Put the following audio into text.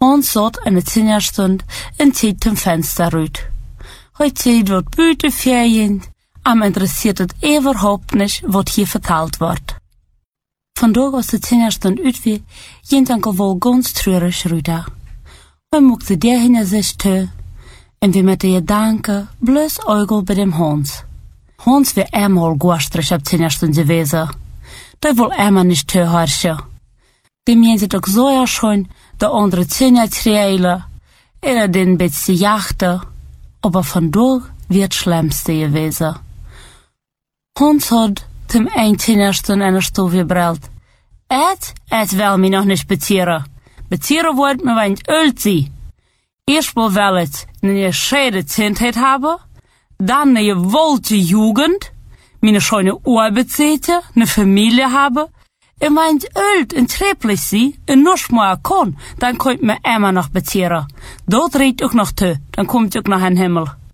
Hans zat in de 10-stund en ziet zum Fenster uit. Hij ziet wat buiten ferien, am interessiert het überhaupt nicht, wat hier verteld wordt. Vandaag als de 10-stund uit wie, jent enkel wel ganz treurig ruida. Hij moekte der hinter sich te, en wie met de gedanken bloß Eugel bij dem Hans. Hans wär einmal gastrig ab 10-stund gewesen. Der will einmal nicht te herrschen. Dem jent ook so ja schon, de andere 10 trailen, en den beetje jachten, aber vandaag wird schlimmste gewesen. Hans hat zum 10-stund eine Stube gebrüllt. Et will mich noch nicht bezieren. Bezieren wollt mir, wenn ich alt sie. Erst mal will ich eine schöne Kindheit haben, dann eine gewollte Jugend, meine schöne Arbeitszeit, eine Familie haben, und wenn ich alt und trefflich sie, und noch mal kann, dann könnt mir immer noch bezieren. Dort redt auch noch te, dann kommt auch noch ein Himmel.